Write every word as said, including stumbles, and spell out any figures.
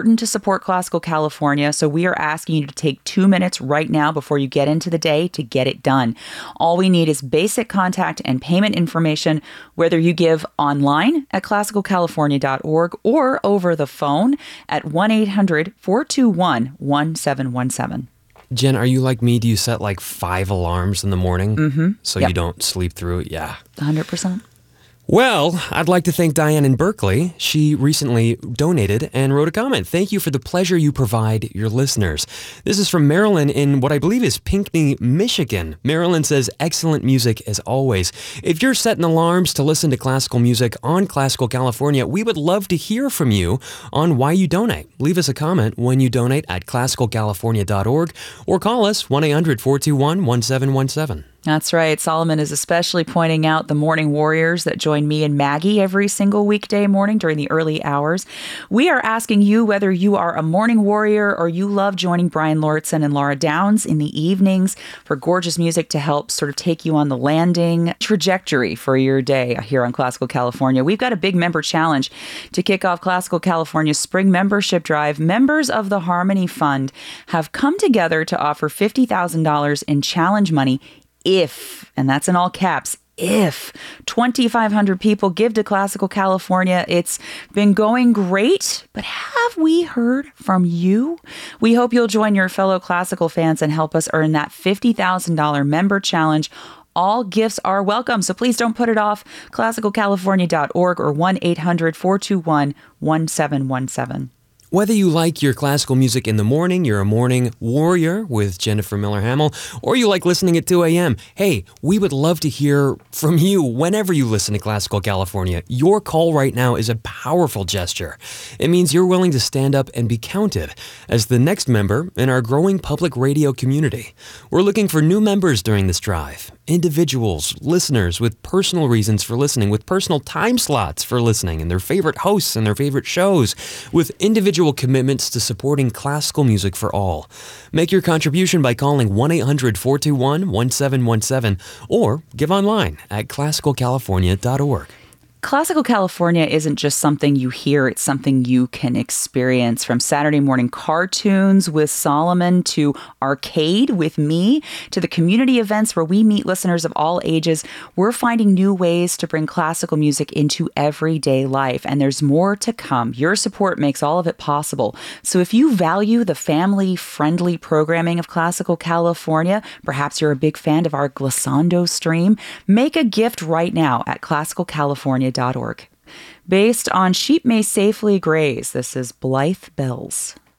to support Classical California, so we are asking you to take two minutes right now before you get into the day to get it done. All we need is basic contact and payment information, whether you give online at classical california dot org or over the phone at one eight hundred four two one one seven one seven. Jen, are you like me? Do you set like five alarms in the morning mm-hmm. so yep. you don't sleep through it? Yeah. one hundred percent. Well, I'd like to thank Diane in Berkeley. She recently donated and wrote a comment. Thank you for the pleasure you provide your listeners. This is from Marilyn in what I believe is Pinckney, Michigan. Marilyn says, excellent music as always. If you're setting alarms to listen to classical music on Classical California, we would love to hear from you on why you donate. Leave us a comment when you donate at classical california dot org or call us one eight hundred four two one one seven one seven. That's right. Solomon is especially pointing out the morning warriors that join me and Maggie every single weekday morning during the early hours. We are asking you whether you are a morning warrior or you love joining Brian Lauritsen and Laura Downs in the evenings for gorgeous music to help sort of take you on the landing trajectory for your day here on Classical California. We've got a big member challenge to kick off Classical California's spring membership drive. Members of the Harmony Fund have come together to offer fifty thousand dollars in challenge money if, and that's in all caps, if twenty-five hundred people give to Classical California. It's been going great, but have we heard from you? We hope you'll join your fellow classical fans and help us earn that fifty thousand dollars member challenge. All gifts are welcome, so please don't put it off. classical california dot org or one eight hundred four two one one seven one seven. Whether you like your classical music in the morning, you're a morning warrior with Jennifer Miller Hamill, or you like listening at two a.m., hey, we would love to hear from you whenever you listen to Classical California. Your call right now is a powerful gesture. It means you're willing to stand up and be counted as the next member in our growing public radio community. We're looking for new members during this drive. Individuals, listeners with personal reasons for listening, with personal time slots for listening, and their favorite hosts and their favorite shows, with individual commitments to supporting classical music for all. Make your contribution by calling one eight hundred four two one one seven one seven or give online at classical california dot org. Classical California isn't just something you hear, it's something you can experience. From Saturday morning cartoons with Solomon to arcade with me to the community events where we meet listeners of all ages, we're finding new ways to bring classical music into everyday life, and there's more to come. Your support makes all of it possible. So if you value the family-friendly programming of Classical California, perhaps you're a big fan of our Glissando stream, make a gift right now at classical california dot org. Based on Sheep May Safely Graze, this is Blythe Bells.